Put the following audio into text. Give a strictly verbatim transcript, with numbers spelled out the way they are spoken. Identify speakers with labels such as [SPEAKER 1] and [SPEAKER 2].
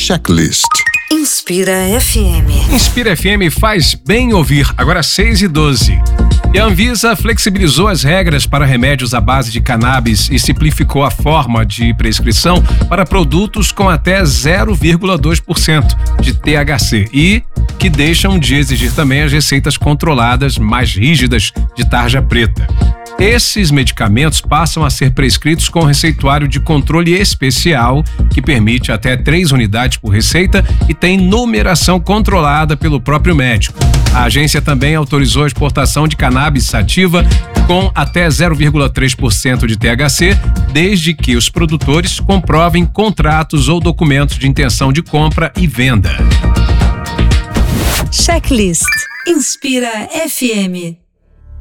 [SPEAKER 1] Checklist.
[SPEAKER 2] Inspira F M.
[SPEAKER 3] Inspira F M faz bem ouvir. Agora seis e doze. E a Anvisa flexibilizou as regras para remédios à base de cannabis e simplificou a forma de prescrição para produtos com até zero vírgula dois por cento de T H C e que deixam de exigir também as receitas controladas mais rígidas de tarja preta. Esses medicamentos passam a ser prescritos com receituário de controle especial, que permite até três unidades por receita e tem numeração controlada pelo próprio médico. A agência também autorizou a exportação de cannabis sativa com até zero vírgula três por cento de T H C, desde que os produtores comprovem contratos ou documentos de intenção de compra e venda.
[SPEAKER 2] Checklist. Inspira F M.